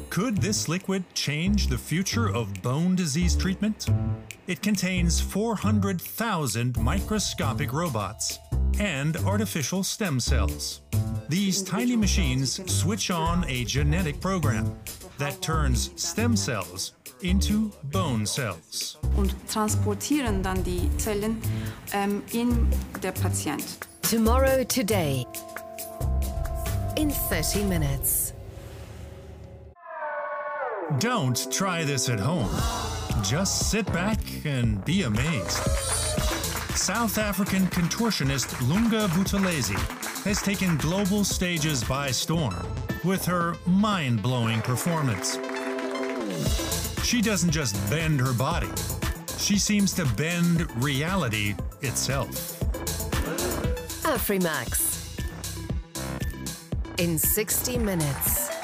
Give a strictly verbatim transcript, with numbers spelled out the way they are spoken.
Could this liquid change the future of bone disease treatment? It contains four hundred thousand microscopic robots and artificial stem cells. These tiny machines switch on a genetic program that turns stem cells into bone cells. Und transportieren dann die Zellen ähm, in der Patient. Tomorrow Today in thirty minutes. Don't try this at home. Just sit back and be amazed. South African contortionist Lunga Buthelezi has taken global stages by storm with her mind-blowing performance. She doesn't just bend her body, she seems to bend reality itself. Afrimax in sixty minutes.